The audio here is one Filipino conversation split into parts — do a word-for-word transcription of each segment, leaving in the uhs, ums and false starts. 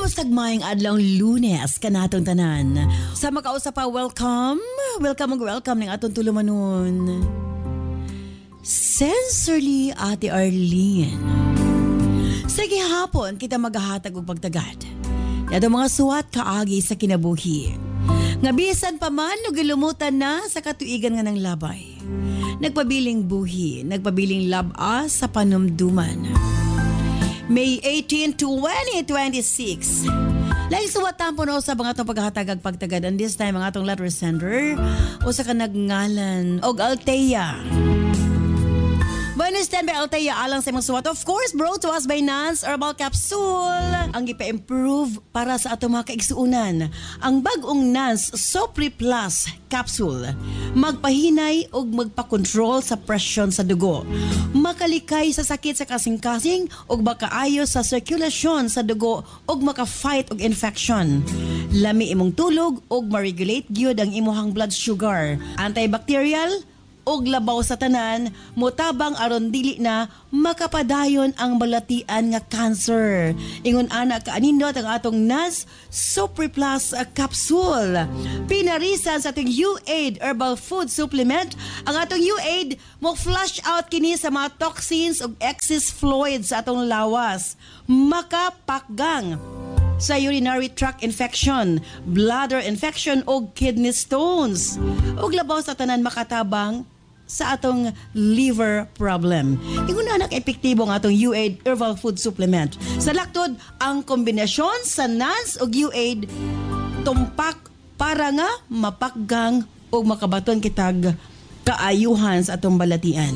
Usagmayang adlang Lunes kanatong tanan. Sa makausap pa, welcome. Welcome ug welcome ning atong tulumanon. Sincerely, Ate Arlene. Sige hapon kita maghahatag og pagtagad. Yato mga suwat kaagi sa kinabuhi. Nga bisan pa man no gilumutan na sa katuigan nga ng labay. Nagpabiling buhi, nagpabiling lab-a sa panumduman. May eighteenth, twenty twenty-six. Laing suwatan po no sa mga itong paghatagag pagtagad. And this time, mga itong letter sender o sa kanagngalan og Althea. Buenos stand by Althea alang sa mga suwat. Of course, brought to us by Nance Herbal Capsule. Ang ipa-improve para sa atong mga kaigsuunan. Ang bagong Nance Sopri Plus Capsule. Magpahinay o magpakontrol sa presyon sa dugo. Makalikay sa sakit sa kasing-kasing o makaayo sa sirkulasyon sa dugo o maka-fight og infection. Lami imong tulog o ma-regulate gyud ang imuhang blood sugar. Antibacterial og labaw sa tanan, mutabang aron dili na makapadayon ang balatian nga cancer. Ingon ana kaanindot ang atong Nance Super Plus uh, Capsule. Pinarisan sa atong U-Aid Herbal Food Supplement, ang atong U-Aid mo flush out kini sa mga toxins ug excess fluids sa atong lawas. Makapakgang sa urinary tract infection, bladder infection o kidney stones. Ug labaw sa tanan makatabang sa atong liver problem. Ingon na epektibo ng atong U-Aid Herbal Food Supplement. Sa laktod, ang kombinasyon sa Nance o U-Aid tumpak para nga mapakgang o makabaton kitag kaayuhan sa atong balatian.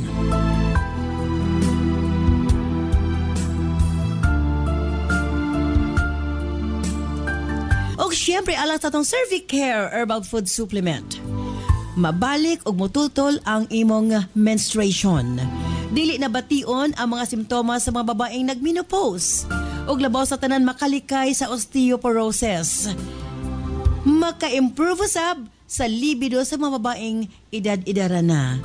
O syempre, alang sa atong Cervicare Herbal Food Supplement. Mabalik og mututol ang imong menstruation. Dili na bation ang mga simptomas sa mga babaeng nagmenopause. Og labaw sa tanan makalikay sa osteoporosis. Maka-improve usab sa libido sa mga babaeng edad-edara na.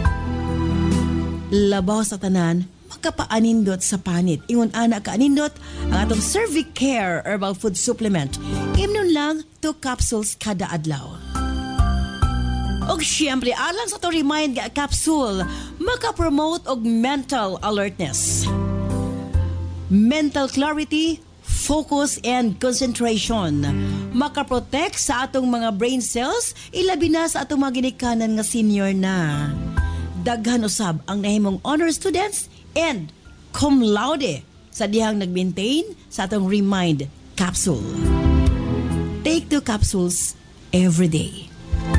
Labaw sa tanan makapaanindot sa panit. Ingon ana kaanindot ang atong Cervicare Herbal Food Supplement. Imnon lang two capsules kada adlaw. Og siyempre, alang sa to remind nga capsule, makapromote og mental alertness. Mental clarity, focus, and concentration. Makaprotect sa atong mga brain cells, ilabi na sa atong mga ginikanan nga senior na. Daghan usab ang nahimong honor students and cum laude sa dihang nag-maintain sa atong remind capsule. Take two capsules every day.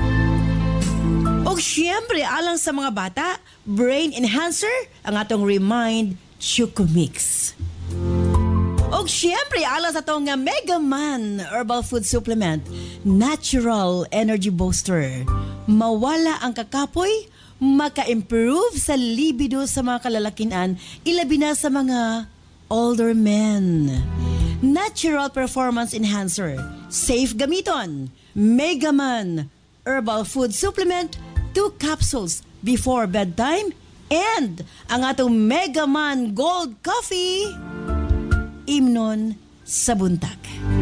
O siyempre, alang sa mga bata, brain enhancer, ang atong Remind Choco Mix. O siyempre, alang sa itong Mega Man Herbal Food Supplement, natural energy booster. Mawala ang kakapoy, maka-improve sa libido sa mga kalalakinan, ilabi na sa mga older men. Natural performance enhancer, safe gamiton. Mega Man Herbal Food Supplement, two capsules before bedtime, and ang atong Mega Man Gold Coffee, imnon sa buntag.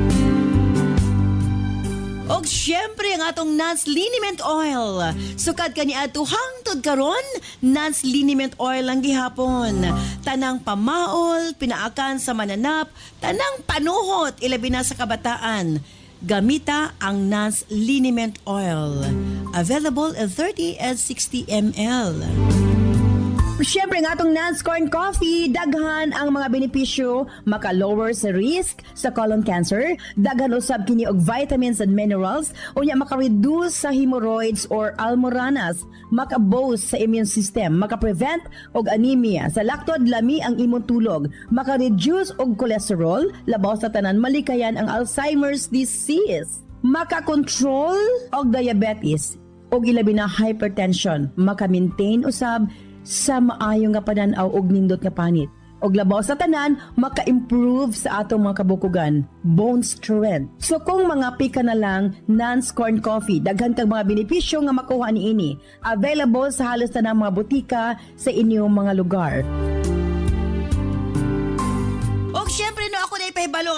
Og syempre ang atong Nance Liniment Oil. Sukad kani ato hangtod karon, Nance Liniment Oil ang gihapon. Tanang pamaol, pinaakan sa mananap, tanang panuhot, ilabi na sa kabataan. Gamita ang Nance Liniment Oil. Available in thirty and sixty milliliters. Siyempre nga itong Nance Corn Coffee, daghan ang mga benepisyo, maka-lower sa risk sa colon cancer, daghan usab kini og vitamins and minerals, unya maka-reduce sa hemorrhoids or almoranas, maka-boost sa immune system, maka-prevent og anemia, sa laktod lami ang imong tulog, maka-reduce og cholesterol, labaw sa tanan malikayan ang Alzheimer's disease, maka-control og diabetes, og ilabi na hypertension, maka-maintain usab sa maayo nga pananaw og nindot nga panit. Og labaw sa tanan, maka-improve sa atong mga kabukugan, bone strength. So kung mga pika na lang, Nance Corn Coffee, daghan kang mga benepisyo nga makuha niini. Available sa halos tanang mga butika sa inyong mga lugar. Og syempre no, ako na ipahibalo ang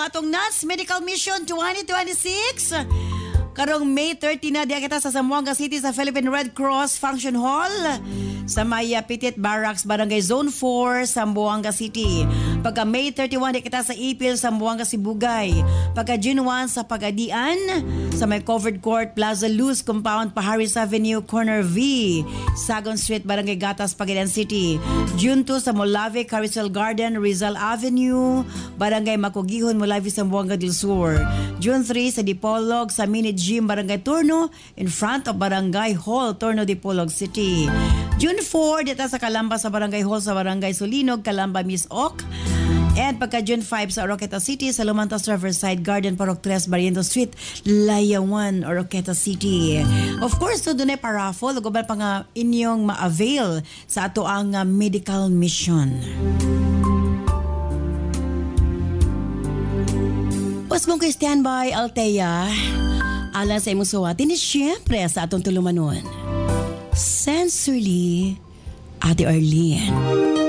atong N A S Medical Mission twenty twenty-six. Karong May thirty na diya kita sa Zamboanga City sa Philippine Red Cross Function Hall sa Maya Pitit Barracks, Barangay Zone four, Zamboanga City. Pagka May thirty-one diya kita sa Ipil, Zamboanga, Sibugay. Pagka June one sa Pagadian sa may Covered Court, Plaza Luz Compound, Paharis Avenue, Corner V, Sagon Street, Barangay Gatas, Pagadian City. June two sa Molave, Carousel Garden, Rizal Avenue, Barangay Makugihon, Molave, Zamboanga del Sur. June three sa Dipolog, sa Mini Gym, Barangay Turno, in front of Barangay Hall, Turno, Dipolog City. June four, dito sa Calamba sa Barangay Hall sa Barangay Sulinog, Calamba, Miss Ok. And pagka June five sa Oroqueta City, sa Lumantas Riverside Garden, Parok three, Barriento Street, Layawan, Oroqueta City. Of course, so doon ay paraffol, gubal pa nga inyong ma-avail sa ato ang uh, medical mission. Pas mong kay standby, Althea, alang sa imong suwatin, is syempre sa atong tulumanon. Sensorily, Ate Arlene.